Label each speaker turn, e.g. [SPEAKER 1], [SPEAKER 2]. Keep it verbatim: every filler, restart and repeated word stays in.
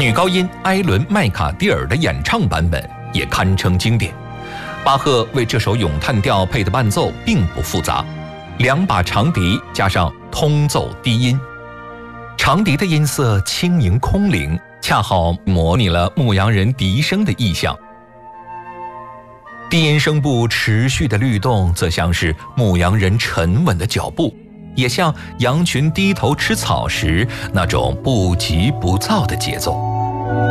[SPEAKER 1] 女高音埃伦·麦卡蒂尔的演唱版本也堪称经典。巴赫为这首咏叹调配的伴奏并不复杂，两把长笛加上通奏低音，长笛的音色轻盈空灵，恰好模拟了牧羊人笛声的意象。低音声部持续的律动，则像是牧羊人沉稳的脚步，也像羊群低头吃草时那种不急不躁的节奏。